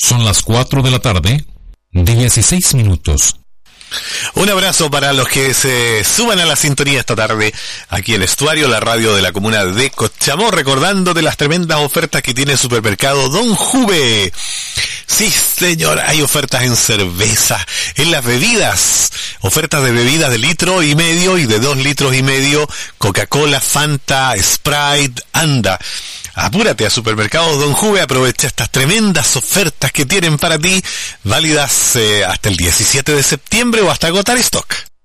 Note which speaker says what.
Speaker 1: Son las 4 de la tarde, 16 minutos.
Speaker 2: Un abrazo para los que se suban a la sintonía esta tarde, aquí en Estuario, la radio de la comuna de Cochamó, recordando de las tremendas ofertas que tiene el supermercado Don Juve. Sí, señor, hay ofertas en cerveza, en las bebidas, ofertas de bebidas de 1,5 litros y de 2,5 litros, Coca-Cola, Fanta, Sprite, anda. Apúrate a Supermercados Don Juve, aprovecha estas tremendas ofertas que tienen para ti, válidas hasta el 17 de septiembre o hasta agotar stock.